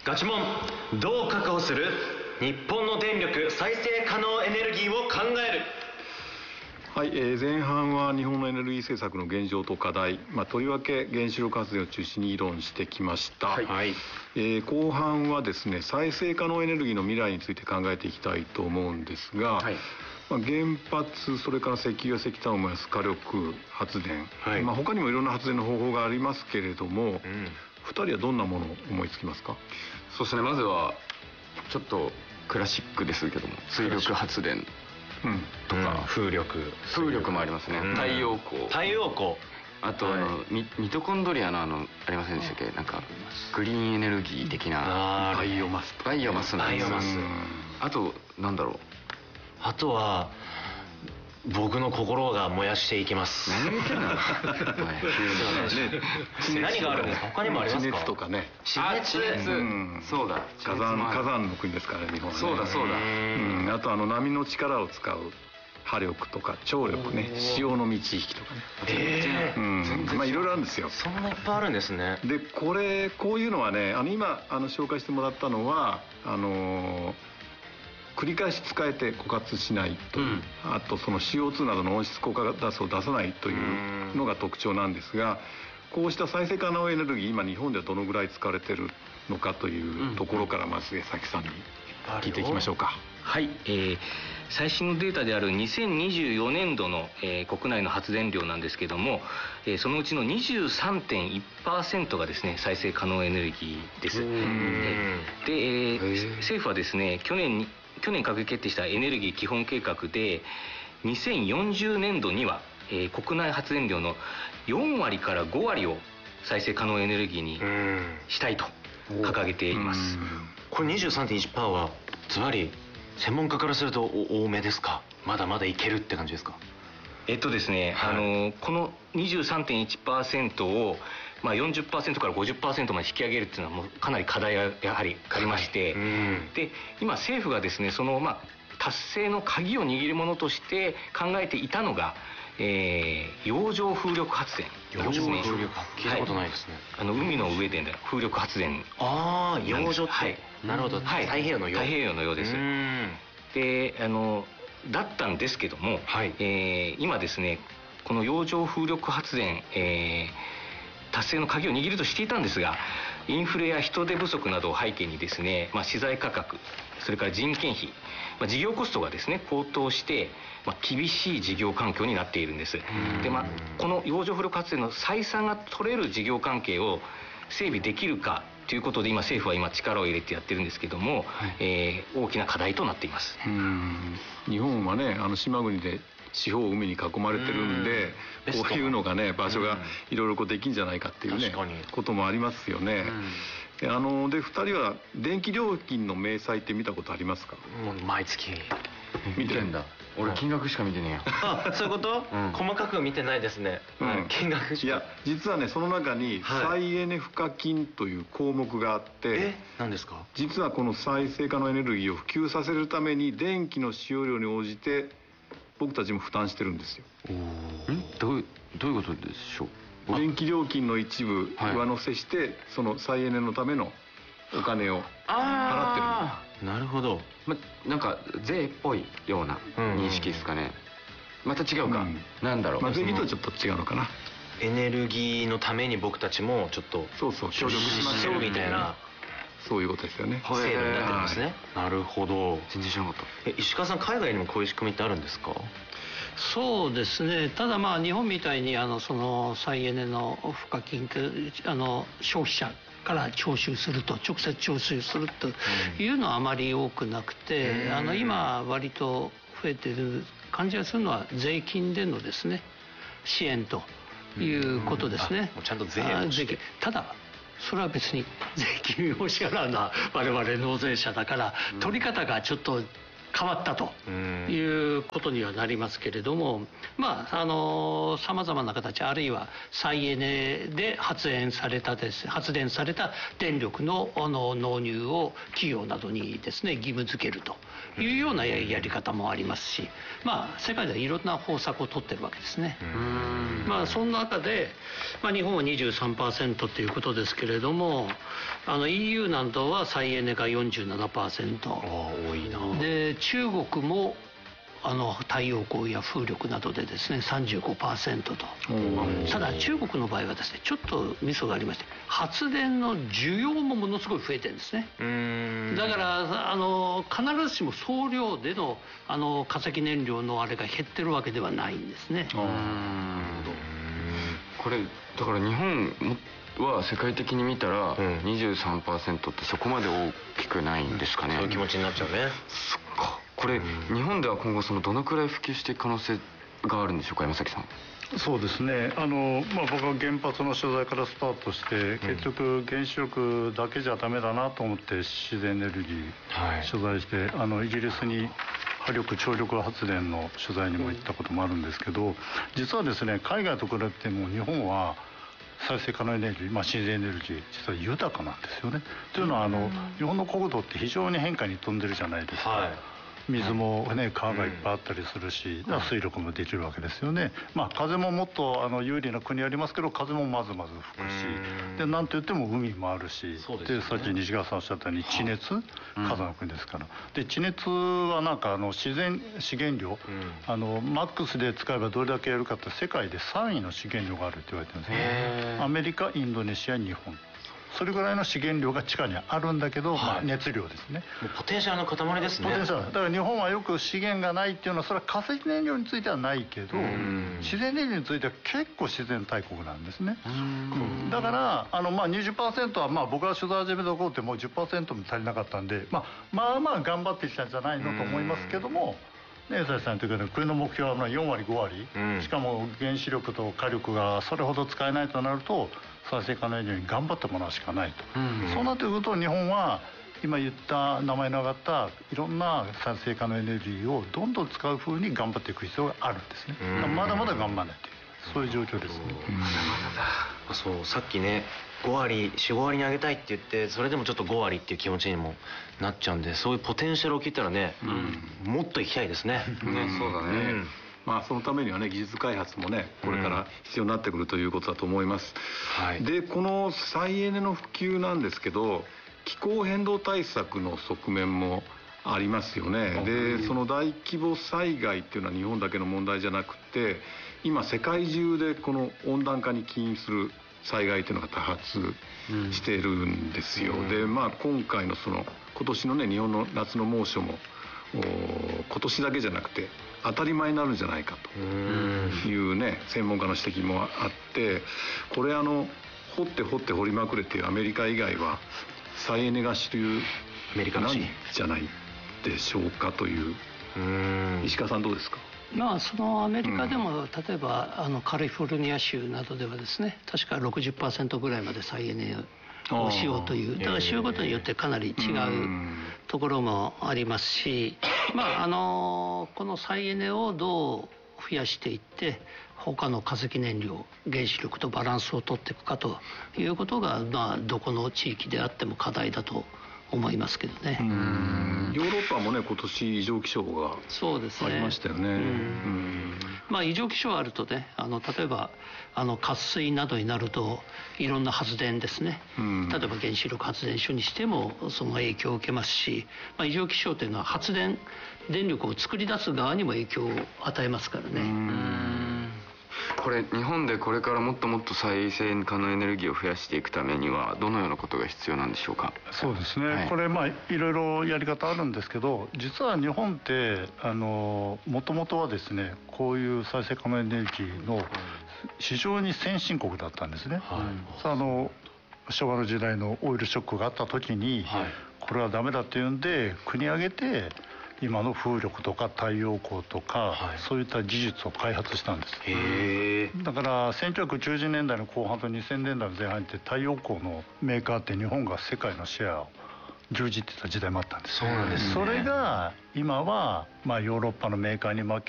ガチモン、どう確保する？日本の電力再生可能エネルギーを考える。 はい、前半は日本のエネルギー政策の現状と課題、とりわけ原子力発電を中心に議論してきました、はい。後半はですね、再生可能エネルギーの未来について考えていきたいと思うんですが、はい、原発、それから石油や石炭を燃やす火力発電、はい、他にもいろんな発電の方法がありますけれども、2人はどんなものを思いつきますか？ そうですね、まずはちょっとクラシックですけども、水力発電とか、 風力もありますね、太陽光、あとミトコンドリアのありませんでしたっけ、なんかグリーンエネルギー的なバイオマス、 あとなんだろう、 あとは僕の心が燃やしていきます。 何言ってんの何があるんですか？他にもありますか？ 地熱とかね。 地熱、そうだ、 火山の国ですからね、日本はね。 そうだ、 あと波の力を使う波力とか張力ね、潮の満ち引きとかね、いろいろあるんですよ。 そんないっぱいあるんですね。 でこういうのはね、今紹介してもらったのは繰り返し使えて枯渇しないという、あとその CO2 などの温室効果ガスを出さないというのが特徴なんですが、こうした再生可能エネルギー、今日本ではどのぐらい使われてるのかというところからまず江崎さんに聞いていきましょうか。 はい、最新のデータである2024年度の、国内の発電量なんですけども、そのうちの 23.1% がですね再生可能エネルギーです。で、政府はですね去年閣議決定したエネルギー基本計画で2040年度には、国内発電量の4割から5割を再生可能エネルギーにしたいと掲げています。 これ 23.1% はズバリ専門家からすると多めですか？まだまだいけるって感じですか？ ですね、この 23.1% を40% から 50% まで引き上げるっていうのはもうかなり課題がやはりありまして、で今政府がですねその達成の鍵を握るものとして考えていたのが、洋上風力発電ですね。 聞いたことないですね。 海の上で風力発電。 洋上って、なるほど、太平洋のようです。でだったんですけども、今ですねこの洋上風力発電、達成の鍵を握るとしていたんですが、インフレや人手不足などを背景にですね、資材価格、それから人件費、事業コストがですね高騰して、厳しい事業環境になっているんです。で、この洋上風力発電の採算が取れる事業関係を整備できるかということで政府は今力を入れてやってるんですけども、大きな課題となっています。 日本はね島国で四方海に囲まれてるんで、こういうのがね場所がいろいろできんじゃないかっていうねこともありますよね。で2人は電気料金の明細って見たことありますか？ もう毎月見てんだ。俺金額しか見てねえよ。 そういうこと？細かく見てないですね。金額しか。 いや実はねその中に再エネ賦課金という項目があって、 何ですか？ 実はこの再生可能エネルギーを普及させるために電気の使用量に応じて僕たちも負担してるんですよ。 どういうことでしょう？ 電気料金の一部上乗せして、その再エネのためのお金を払ってる。 なるほど。 なんか税っぽいような認識ですかね。また違うか。なんだろう。 税金とはちょっと違うのかな。 エネルギーのために僕たちもちょっと協力しましょうみたいな。 そういうことですよね。 制度になってるんですね。なるほど。 全然知らなかった。 石川さん、海外にもこういう仕組みってあるんですか？ そうですね。ただ日本みたいにその再エネの賦課金って消費者から直接徴収するというのはあまり多くなくて、今割と増えてる感じがするのは税金でのですね支援ということですね。 ちゃんと税金。 ただそれは別に税金を支払うのは我々納税者だから、取り方がちょっと変わったということにはなりますけれども、さまざまな形、あるいは再エネで発電された電力の納入を企業などにですね義務付けるというようなやり方もありますし、世界ではいろんな方策を取ってるわけですね。その中で、日本は 23% ということですけれども、EU などは再エネが 47%、 多いな。 で中国も太陽光や風力などでですね 35% と。ただ中国の場合はですねちょっとミソがありまして、発電の需要もものすごい増えてるんですね。だから必ずしも総量での化石燃料のあれが減ってるわけではないんですね。 これだから日本は世界的に見たら 23% ってそこまで大きくないんですかね。 そういう気持ちになっちゃうね。 そっか。これ日本では今後どのくらい普及していく可能性があるんでしょうか、山崎さん。 そうですね、僕は原発の取材からスタートして、結局原子力だけじゃダメだなと思って自然エネルギー取材して、イギリスに波力張力発電の取材にも行ったこともあるんですけど、実はですね海外と比べても日本は再生可能エネルギー、自然エネルギー実は豊かなんですよね。というのは日本の国土って非常に変化に富んでるじゃないですか。水もね川がいっぱいあったりするし、水力もできるわけですよね。風ももっと有利な国ありますけど、風もまずまず吹くし、でなんといっても海もあるし、でさっき西川さんおっしゃったように地熱、火山の国ですから。で地熱は自然資源量、マックスで使えばどれだけやるかって世界で3位の資源量があるって言われてるんですね。アメリカ、インドネシア、日本、それぐらいの資源量が地下にあるんだけど、熱量ですね。 もうポテンシャルの塊ですね。 ポテンシャルだから日本はよく資源がないっていうのはそれは化石燃料についてはないけど、自然エネルギーについては結構自然大国なんですね。だから20% は僕が取材始めた頃ってもう 10% も足りなかったんで、まあ頑張ってきたんじゃないのと思いますけども、江崎さんというか国の目標は4割5割、しかも原子力と火力がそれほど使えないとなると再生可能エネルギーに頑張ってもらうしかないと。そうなってくると日本は今言った名前の上がったいろんな再生可能エネルギーをどんどん使う風に頑張っていく必要があるんですね。まだまだ頑張らないといけない、そういう状況ですね。 そうさっきね5割4、5割に上げたいって言って、それでもちょっと5割っていう気持ちにもなっちゃうんで、そういうポテンシャルを聞いたらね、もっといきたいですね。 そうだね。 そのためにはね技術開発もねこれから必要になってくるということだと思います。でこの再エネの普及なんですけど、気候変動対策の側面もありますよね。でその大規模災害っていうのは日本だけの問題じゃなくて、今世界中でこの温暖化に起因する災害というのが多発しているんですよ。で今回の今年のね日本の夏の猛暑も今年だけじゃなくて当たり前になるんじゃないかというね専門家の指摘もあって、これ掘って掘って掘りまくれっていうアメリカ以外は再エネが主流なんじゃないでしょうかという。石川さんどうですか。 そのアメリカでも、例えばカリフォルニア州などではですね確か 60% ぐらいまで再エネをしようという、だから州ごとによってかなり違うところもありますし、この再エネをどう増やしていって他の化石燃料原子力とバランスを取っていくかということが、どこの地域であっても課題だと思いますけどね。 ヨーロッパもね今年異常気象がありましたよね。 異常気象あるとね、例えば渇水などになるといろんな発電ですね、例えば原子力発電所にしてもその影響を受けますし、異常気象というのは電力を作り出す側にも影響を与えますからね。 これ日本でこれからもっともっと再生可能エネルギーを増やしていくためにはどのようなことが必要なんでしょうか。 そうですね、これいろいろやり方あるんですけど、実は日本ってもともとはですねこういう再生可能エネルギーの非常に先進国だったんですね。昭和の時代のオイルショックがあった時に、これはダメだっていうんで国挙げて今の風力とか太陽光とか、そういった技術を開発したんです。だから1990年代の後半と2000年代の前半って太陽光のメーカーって日本が世界のシェアを牛耳ってた時代もあったんです。 そうなんですね。 それが今は、ヨーロッパのメーカーに負